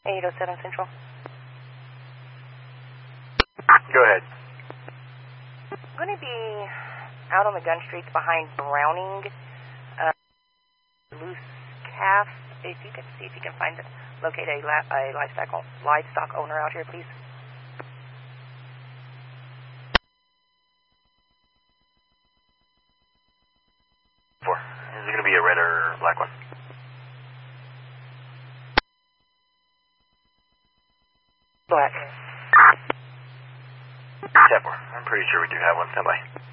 807 Central. Go ahead. I'm going to be out on the gun streets behind Browning, Loose Calf. If you can see if you can locate a livestock owner out here, please. Is it going to be a red or black one? Black. 10-4. I'm pretty sure we do have one. Stand by.